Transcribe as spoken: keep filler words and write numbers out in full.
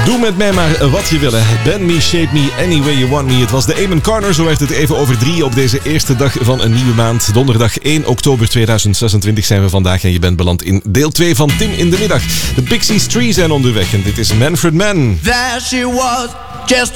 Doe met mij maar wat je wil. Bend me, shape me, any way you want me. Het was de Eamon Corner, zo werd het even over drie op deze eerste dag van een nieuwe maand. Donderdag één oktober tweeduizend zesentwintig zijn we vandaag en je bent beland in deel twee van Tim in de Middag. De Pixies drie zijn onderweg en dit is Manfred Mann. There she was, just